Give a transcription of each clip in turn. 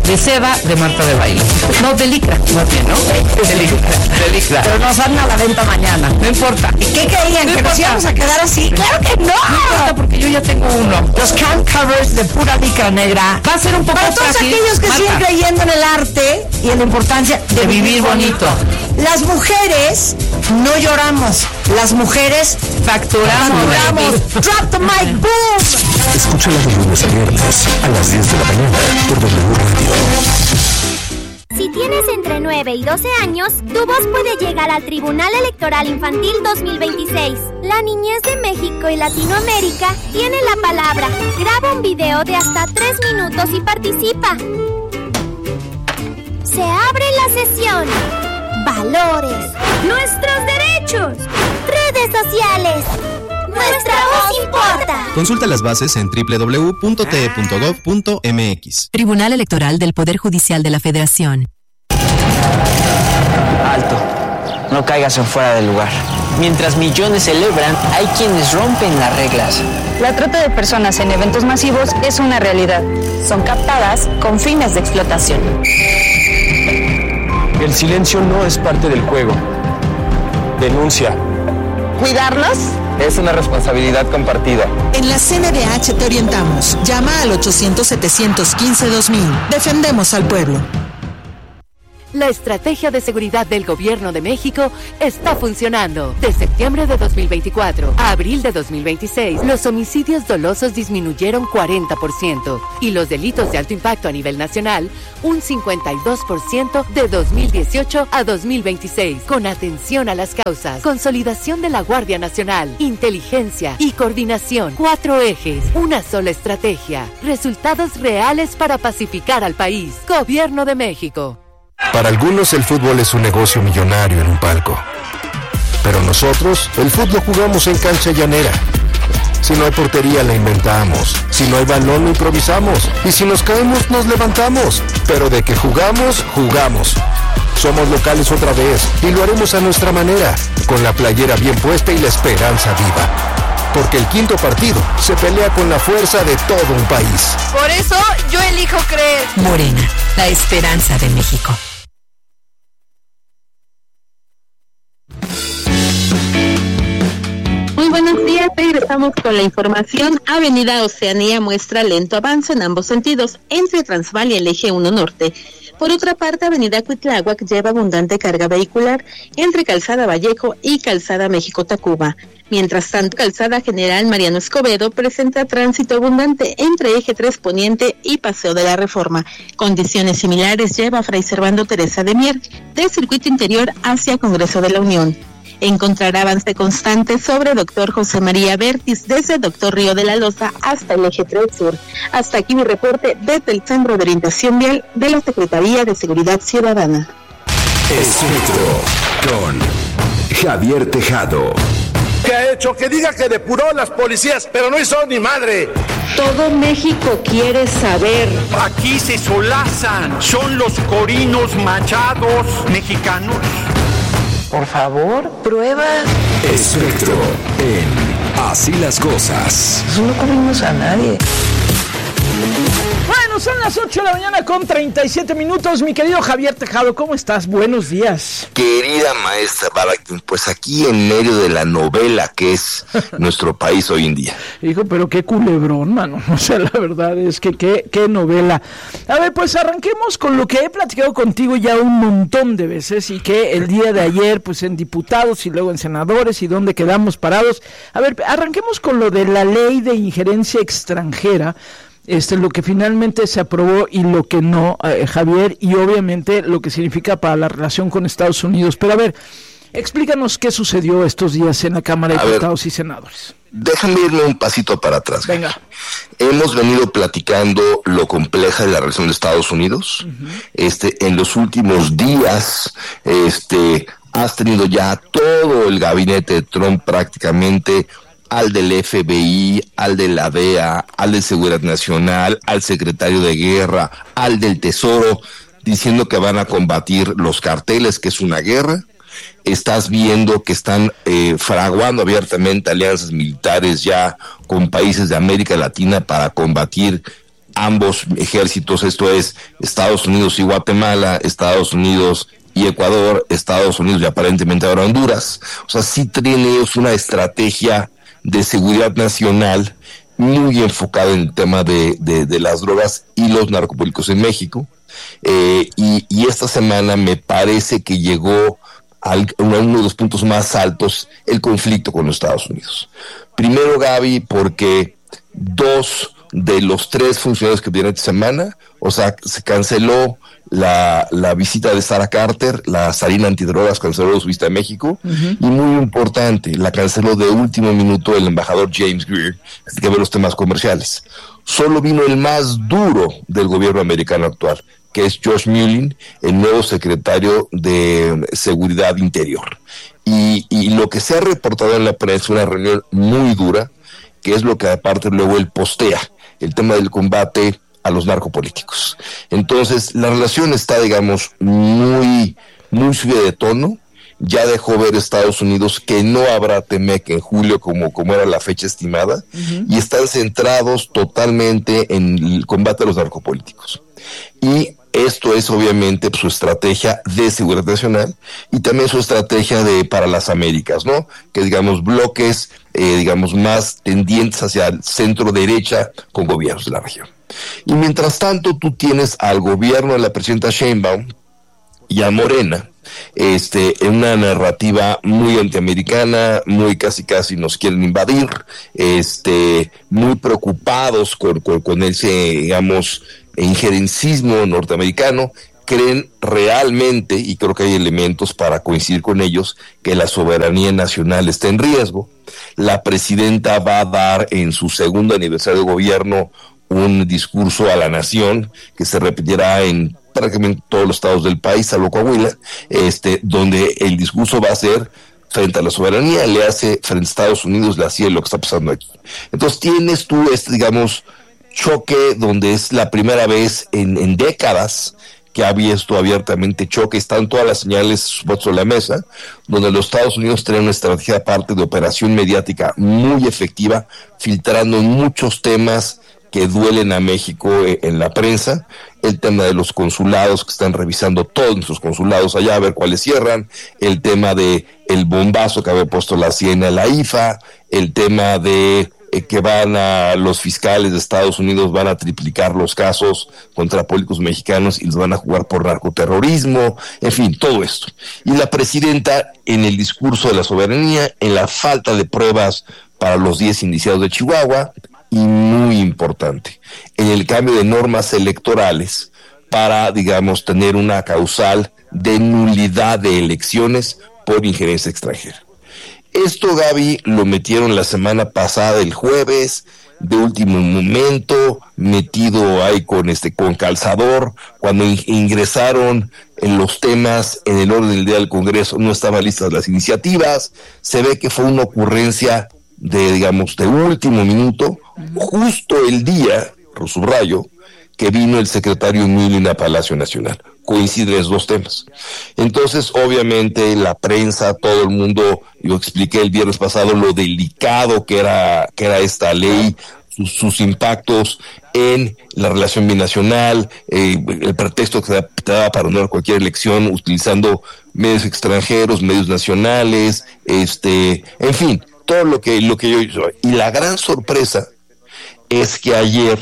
de seda de Marta de Baile. No, de licra, más bien, ¿no? De licra. Pero nos dan a la venta mañana. No importa. ¿Y qué creían? ¿Que nos íbamos a quedar así? ¡Claro que no! No importa, porque yo ya tengo uno. Los can covers de pura licra negra. Va a ser un poco para todos fácil, aquellos que Marta, siguen creyendo en el arte y en la importancia de vivir bonito. Las mujeres no lloramos. Las mujeres facturamos. Drop the mic, boom. Escúchala de lunes a viernes a las 10 de la mañana por W Radio. Si tienes entre 9 y 12 años, tu voz puede llegar al Tribunal Electoral Infantil 2026. La niñez de México y Latinoamérica tiene la palabra. Graba un video de hasta 3 minutos y participa. Se abre la sesión. Valores. Nuestros derechos. Redes sociales. Nuestra voz importa. Consulta las bases en www.te.gov.mx. Tribunal Electoral del Poder Judicial de la Federación. Alto, no caigas en fuera del lugar. Mientras millones celebran, hay quienes rompen las reglas. La trata de personas en eventos masivos es una realidad. Son captadas con fines de explotación. El silencio no es parte del juego. Denuncia. ¿Cuidarnos? Es una responsabilidad compartida. En la CNDH te orientamos. Llama al 800-715-2000. Defendemos al pueblo. La estrategia de seguridad del Gobierno de México está funcionando. De septiembre de 2024 a abril de 2026, los homicidios dolosos disminuyeron 40% y los delitos de alto impacto a nivel nacional un 52% de 2018 a 2026. Con atención a las causas, consolidación de la Guardia Nacional, inteligencia y coordinación. 4 ejes, una sola estrategia. Resultados reales para pacificar al país. Gobierno de México. Para algunos el fútbol es un negocio millonario en un palco. Pero nosotros, el fútbol jugamos en cancha llanera. Si no hay portería, la inventamos. Si no hay balón, lo improvisamos. Y si nos caemos, nos levantamos. Pero de que jugamos, jugamos. Somos locales otra vez y lo haremos a nuestra manera, con la playera bien puesta y la esperanza viva. Porque el quinto partido se pelea con la fuerza de todo un país. Por eso yo elijo creer. Morena, la esperanza de México. Muy buenos días, regresamos con la información. Avenida Oceanía muestra lento avance en ambos sentidos, entre Transval y el eje 1 Norte. Por otra parte, Avenida Cuitláhuac lleva abundante carga vehicular entre Calzada Vallejo y Calzada México-Tacuba. Mientras tanto, Calzada General Mariano Escobedo presenta tránsito abundante entre Eje 3 Poniente y Paseo de la Reforma. Condiciones similares lleva Fray Servando Teresa de Mier, del Circuito Interior hacia Congreso de la Unión. Encontrará avance constante sobre Dr. José María Vértiz, desde Dr. Río de la Loza hasta el Eje 3 Sur. Hasta aquí mi reporte desde el Centro de Orientación Vial de la Secretaría de Seguridad Ciudadana. Espectro con Javier Tejado. ¿Qué ha hecho? Que diga que depuró las policías, pero no hizo ni madre. Todo México quiere saber. Aquí se solazan, son los corinos machados mexicanos. Por favor, prueba. Espectro en Así las Cosas. No comimos a nadie. Bueno, son las 8 de la mañana con 37 minutos. Mi querido Javier Tejado, ¿cómo estás? Buenos días. Querida maestra Balakin, pues aquí en medio de la novela que es nuestro país hoy en día. Hijo, pero qué culebrón, mano. O sea, la verdad es que qué novela. A ver, pues arranquemos con lo que he platicado contigo ya un montón de veces y que el día de ayer, pues en diputados y luego en senadores y dónde quedamos parados. A ver, arranquemos con lo de la ley de injerencia extranjera. Lo que finalmente se aprobó y lo que no, Javier, y obviamente lo que significa para la relación con Estados Unidos. Pero a ver, explícanos qué sucedió estos días en la Cámara de Diputados y Senadores. Déjame irme un pasito para atrás. Venga. Hemos venido platicando lo compleja de la relación de Estados Unidos. En los últimos días, has tenido ya todo el gabinete de Trump prácticamente, al del FBI, al de la DEA, al de Seguridad Nacional, al secretario de Guerra, al del Tesoro, diciendo que van a combatir los carteles, que es una guerra. Estás viendo que están fraguando abiertamente alianzas militares ya con países de América Latina para combatir ambos ejércitos, esto es Estados Unidos y Guatemala, Estados Unidos y Ecuador, Estados Unidos y aparentemente ahora Honduras. O sea, sí tienen ellos una estrategia de seguridad nacional muy enfocada en el tema de las drogas y los narcotráficos en México. Y esta semana me parece que llegó a uno de los puntos más altos el conflicto con los Estados Unidos. Primero, Gaby, porque 2 de los 3 funcionarios que vienen esta semana, o sea, se canceló la visita de Sarah Carter, la zarina antidrogas canceló su visita a México, y muy importante, la canceló de último minuto el embajador James Greer, que ve los temas comerciales. Solo vino el más duro del gobierno americano actual, que es Josh Mullin, el nuevo secretario de Seguridad Interior. Y lo que se ha reportado en la prensa es una reunión muy dura, que es lo que aparte luego él postea, el tema del combate a los narcopolíticos. Entonces, la relación está, digamos, muy subida de tono. Ya dejó ver Estados Unidos que no habrá TEMEC en julio como era la fecha estimada, y están centrados totalmente en el combate a los narcopolíticos. Y esto es obviamente su estrategia de seguridad nacional y también su estrategia para las Américas, ¿no? Que digamos bloques, digamos más tendientes hacia el centro derecha con gobiernos de la región. Y mientras tanto tú tienes al gobierno de la presidenta Sheinbaum y a Morena, en una narrativa muy antiamericana, muy casi nos quieren invadir, muy preocupados con ese, digamos, injerencismo norteamericano. Creen realmente, y creo que hay elementos para coincidir con ellos, que la soberanía nacional está en riesgo. La presidenta va a dar en su segundo aniversario de gobierno un discurso a la nación que se repetirá en prácticamente todos los estados del país, salvo Coahuila, donde el discurso va a ser frente a la soberanía, le hace frente a Estados Unidos, le hacía lo que está pasando aquí. Entonces tienes tú digamos, choque donde es la primera vez en décadas que ha visto abiertamente choque, están todas las señales sobre la mesa, donde los Estados Unidos tienen una estrategia aparte de operación mediática muy efectiva, filtrando muchos temas que duelen a México en la prensa, el tema de los consulados, que están revisando todos nuestros consulados allá a ver cuáles cierran, el tema de el bombazo que había puesto la CIA en la IFA, el tema de que los fiscales de Estados Unidos van a triplicar los casos contra políticos mexicanos y los van a jugar por narcoterrorismo, en fin, todo esto. Y la presidenta, en el discurso de la soberanía, en la falta de pruebas para los 10 indiciados de Chihuahua, y muy importante, en el cambio de normas electorales para, digamos, tener una causal de nulidad de elecciones por injerencia extranjera. Esto, Gaby, lo metieron la semana pasada, el jueves, de último momento, metido ahí con calzador. Cuando ingresaron en los temas en el orden del día del Congreso, no estaban listas las iniciativas. Se ve que fue una ocurrencia de último minuto, justo el día, lo subrayo, que vino el secretario Mullin a Palacio Nacional. Coinciden los 2 temas. Entonces, obviamente, la prensa, todo el mundo, yo expliqué el viernes pasado lo delicado que era esta ley, sus impactos en la relación binacional, el pretexto que te daba para anular cualquier elección utilizando medios extranjeros, medios nacionales, en fin, todo lo que yo hice. Y la gran sorpresa es que ayer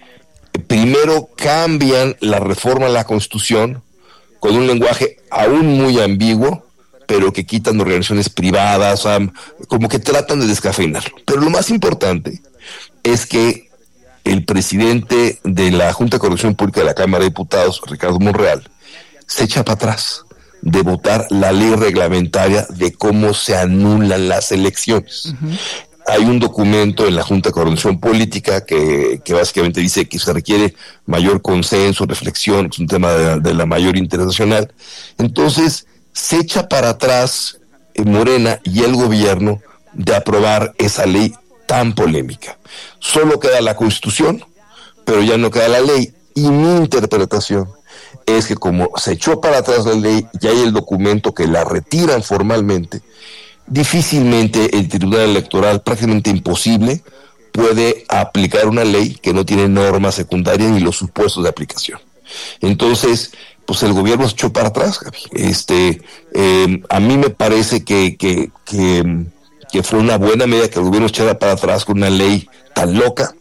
primero cambian la reforma a la Constitución con un lenguaje aún muy ambiguo, pero que quitan organizaciones privadas, como que tratan de descafeinarlo. Pero lo más importante es que el presidente de la Junta de Coordinación Política de la Cámara de Diputados, Ricardo Monreal, se echa para atrás de votar la ley reglamentaria de cómo se anulan las elecciones. Hay un documento en la Junta de Coordinación Política que básicamente dice que se requiere mayor consenso, reflexión, es un tema de la mayor interés nacional. Entonces, se echa para atrás Morena y el gobierno de aprobar esa ley tan polémica. Solo queda la Constitución, pero ya no queda la ley. Y mi interpretación es que como se echó para atrás la ley y hay el documento que la retiran formalmente, difícilmente el Tribunal Electoral, prácticamente imposible, puede aplicar una ley que no tiene normas secundarias ni los supuestos de aplicación. Entonces, pues el gobierno se echó para atrás, Gaby. A mí me parece que fue una buena medida que el gobierno echara para atrás con una ley tan loca.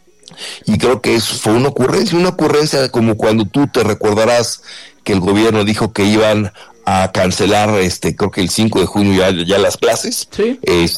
Y creo que fue una ocurrencia como cuando tú te recordarás que el gobierno dijo que iban a cancelar, creo que el 5 de junio ya las clases, ¿sí?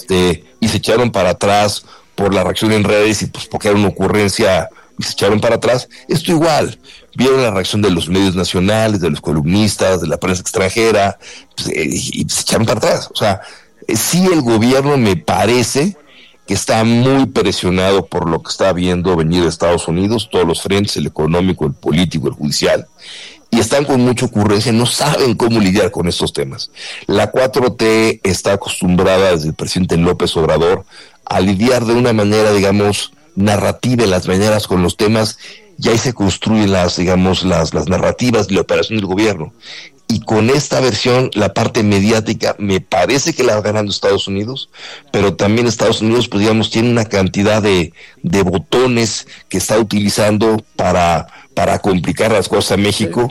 Y se echaron para atrás por la reacción en redes y pues porque era una ocurrencia y se echaron para atrás. Esto igual, vieron la reacción de los medios nacionales, de los columnistas, de la prensa extranjera, pues, y se echaron para atrás. O sea, sí, el gobierno me parece que está muy presionado por lo que está viendo venir de Estados Unidos, todos los frentes, el económico, el político, el judicial, y están con mucha ocurrencia, no saben cómo lidiar con estos temas. La 4T está acostumbrada desde el presidente López Obrador a lidiar de una manera, digamos, narrativa en las mañanas con los temas, y ahí se construyen las narrativas de la operación del gobierno. Y con esta versión, la parte mediática me parece que la va ganando Estados Unidos, pero también Estados Unidos, pues digamos, tiene una cantidad de botones que está utilizando para complicar las cosas a México,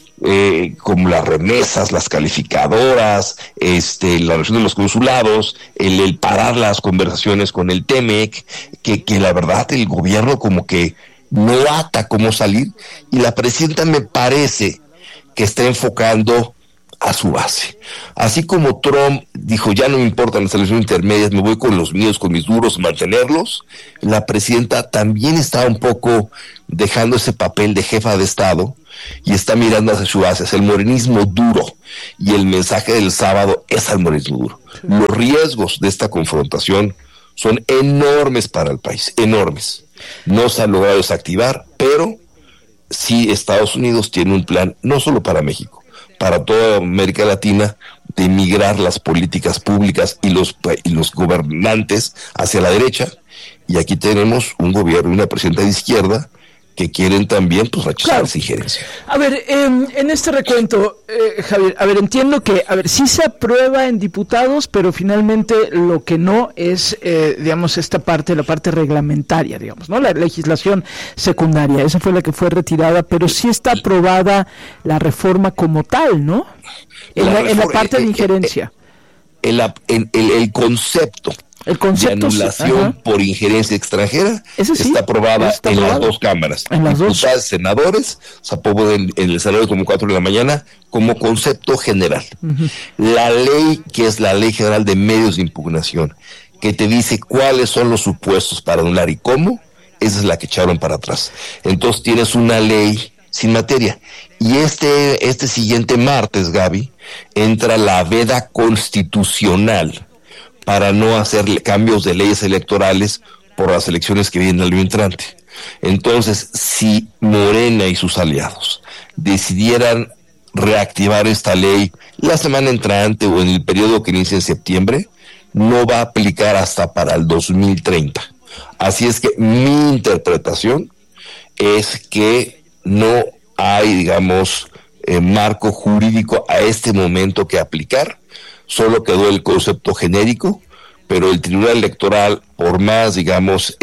como las remesas, las calificadoras, la relación de los consulados, el parar las conversaciones con el TEMEC, que la verdad el gobierno como que no ata cómo salir, y la presidenta me parece que está enfocando a su base. Así como Trump dijo, ya no me importan las elecciones intermedias, me voy con los míos, con mis duros, mantenerlos, la presidenta también está un poco dejando ese papel de jefa de Estado y está mirando hacia su base, hacia el morenismo duro, y el mensaje del sábado es al morenismo duro. Los riesgos de esta confrontación son enormes para el país, enormes. No se han logrado desactivar, pero sí Estados Unidos tiene un plan, no solo para México, para toda América Latina, de migrar las políticas públicas y los gobernantes hacia la derecha, y aquí tenemos un gobierno y una presidenta de izquierda que quieren también pues rechazar esa injerencia. A ver, en este recuento, Javier, a ver, entiendo que, sí se aprueba en diputados, pero finalmente lo que no es, digamos, esta parte, la parte reglamentaria, digamos, ¿no? La legislación secundaria, esa fue la que fue retirada, pero sí está aprobada la reforma como tal, ¿no? En la parte de injerencia. El concepto de anulación por injerencia extranjera está aprobada en las dos cámaras, en las diputados, senadores, se aprobó en el Senado como 4 de la mañana como concepto general. La ley, que es la Ley General de Medios de Impugnación, que te dice cuáles son los supuestos para anular y cómo, esa es la que echaron para atrás. Entonces tienes una ley sin materia. Y este siguiente martes, Gaby, entra la veda constitucional para no hacer cambios de leyes electorales por las elecciones que vienen al año entrante. Entonces, si Morena y sus aliados decidieran reactivar esta ley la semana entrante o en el periodo que inicia en septiembre, no va a aplicar hasta para el 2030. Así es que mi interpretación es que no hay, digamos, marco jurídico a este momento que aplicar. Solo quedó el concepto genérico, pero el Tribunal Electoral, por más, digamos,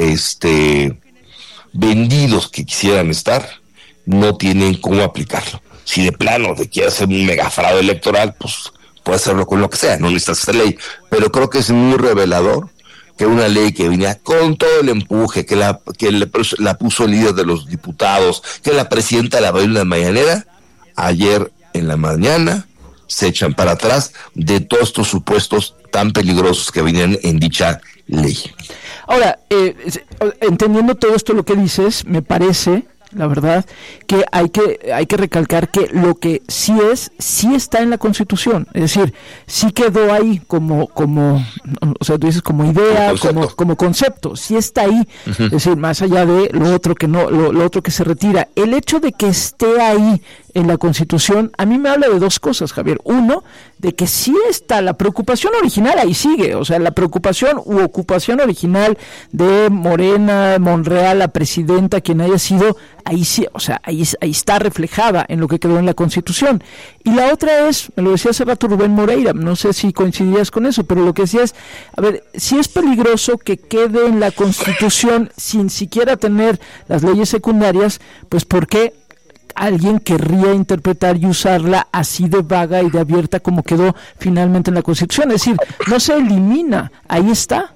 vendidos que quisieran estar, no tienen cómo aplicarlo. Si de plano te quiere hacer un megafraude electoral, pues puede hacerlo con lo que sea, no necesitas esta ley. Pero creo que es muy revelador que una ley que venía con todo el empuje, que la puso el líder de los diputados, que la presidenta la vio en la mañanera, ayer en la mañana se echan para atrás de todos estos supuestos tan peligrosos que venían en dicha ley. Ahora, entendiendo todo esto lo que dices, me parece, la verdad, que hay que recalcar que lo que sí está en la Constitución, es decir, sí quedó ahí como o sea, tú dices como idea, como concepto, sí está ahí, es decir, más allá de lo otro que no, lo otro que se retira. El hecho de que esté ahí en la Constitución, a mí me habla de dos cosas, Javier. Uno, de que sí está la preocupación original, ahí sigue, o sea, la preocupación u ocupación original de Morena, Monreal, la presidenta, quien haya sido, ahí sí, o sea, ahí está reflejada en lo que quedó en la Constitución. Y la otra es, me lo decía hace rato Rubén Moreira, no sé si coincidías con eso, pero lo que decía es, a ver, si es peligroso que quede en la Constitución sin siquiera tener las leyes secundarias, pues ¿por qué alguien querría interpretar y usarla así de vaga y de abierta como quedó finalmente en la Constitución? Es decir, no se elimina, ahí está.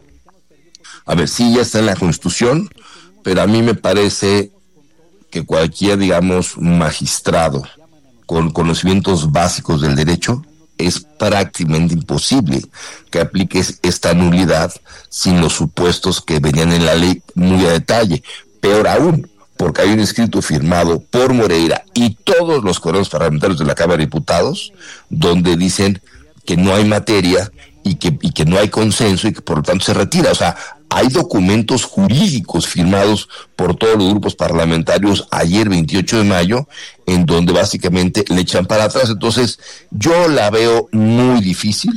A ver, sí, ya está en la Constitución, pero a mí me parece que cualquier, digamos, magistrado con conocimientos básicos del derecho es prácticamente imposible que apliques esta nulidad sin los supuestos que venían en la ley muy a detalle. Peor aún, porque hay un escrito firmado por Moreira y todos los coordinadores parlamentarios de la Cámara de Diputados, donde dicen que no hay materia y que no hay consenso y que por lo tanto se retira. O sea, hay documentos jurídicos firmados por todos los grupos parlamentarios ayer 28 de mayo, en donde básicamente le echan para atrás. Entonces, yo la veo muy difícil.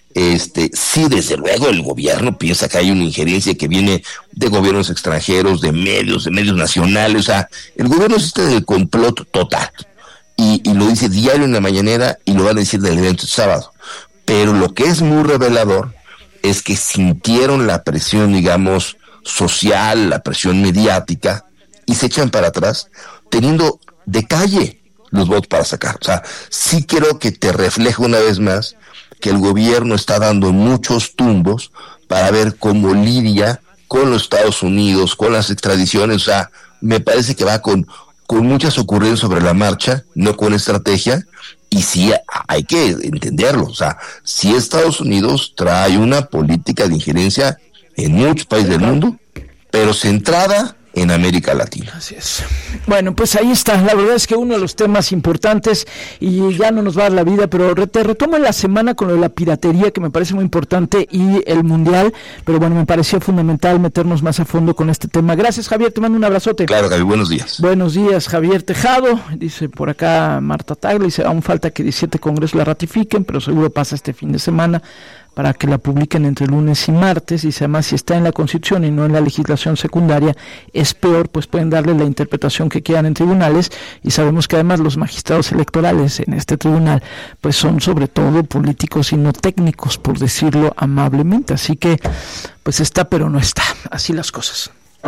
Sí, desde luego el gobierno piensa que hay una injerencia que viene de gobiernos extranjeros, de medios nacionales. O sea, el gobierno está en el complot total y lo dice diario en la mañanera y lo van a decir del evento de sábado. Pero lo que es muy revelador es que sintieron la presión, digamos, social, la presión mediática, y se echan para atrás, teniendo de calle los votos para sacar. O sea, sí creo que te refleja una vez más que el gobierno está dando muchos tumbos para ver cómo lidia con los Estados Unidos, con las extradiciones. O sea, me parece que va con muchas ocurrencias sobre la marcha, no con estrategia, y sí hay que entenderlo. O sea, sí Estados Unidos trae una política de injerencia en muchos países del mundo, pero centrada en América Latina. Así es. Bueno, pues ahí está. La verdad es que uno de los temas importantes, y ya no nos va a dar la vida, pero te retomo en la semana con lo de la piratería, que me parece muy importante, y el Mundial, pero bueno, me pareció fundamental meternos más a fondo con este tema. Gracias, Javier, te mando un abrazote. Claro, Javier, buenos días. Buenos días, Javier Tejado. Dice por acá Marta Tagle, dice, aún falta que 17 congresos la ratifiquen, pero seguro pasa este fin de semana para que la publiquen entre lunes y martes. Dice, además, si está en la Constitución y no en la legislación secundaria, es peor, pues pueden darle la interpretación que quieran en tribunales, y sabemos que además los magistrados electorales en este tribunal, pues son sobre todo políticos y no técnicos, por decirlo amablemente. Así que, pues está, pero no está. Así las cosas.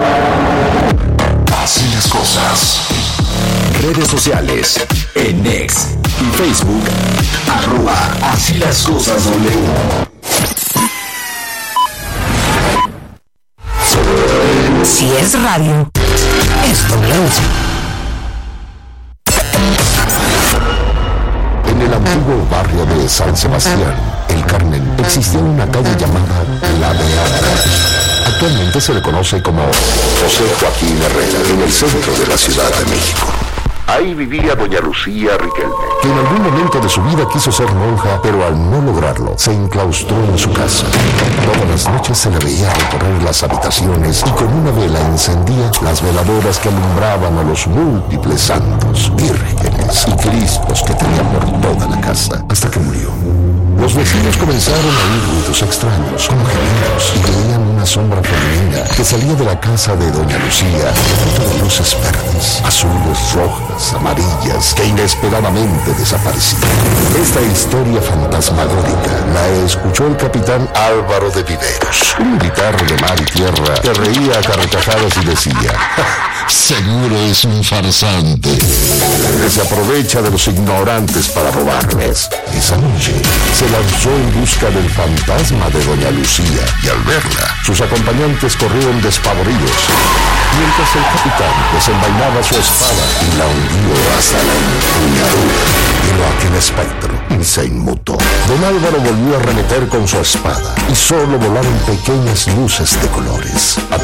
Así las cosas. Redes sociales, en X y Facebook, @Así las cosas W. Si es radio, es W. En el antiguo barrio de San Sebastián, El Carmen, existía una calle llamada La Beata. Actualmente se le conoce como José Joaquín Herrera, en el centro de la Ciudad de México. Ahí vivía doña Lucía Riquelme, que en algún momento de su vida quiso ser monja, pero al no lograrlo, se enclaustró en su casa. Todas las noches se le veía recorrer las habitaciones y con una vela encendía las veladoras que alumbraban a los múltiples santos, vírgenes y crispos que tenía por toda la casa, hasta que murió. Los vecinos comenzaron a oír ruidos extraños, como gemidos, y veían una sombra femenina que salía de la casa de doña Lucía, llena de luces verdes, azules, rojas, amarillas, que inesperadamente desaparecían. Esta historia fantasmagórica la escuchó el capitán Álvaro de Viveros, un militar de mar y tierra que reía a carcajadas y decía: seguro es un farsante que se aprovecha de los ignorantes para robarles. Esa noche se lanzó en busca del fantasma de doña Lucía, y al verla, sus acompañantes corrieron despavoridos, mientras el capitán desenvainaba su espada y la hundió hasta la empuñadura. Vino aquel espectro y se inmutó. Don Álvaro volvió a arremeter con su espada, y solo volaron pequeñas luces de colores. A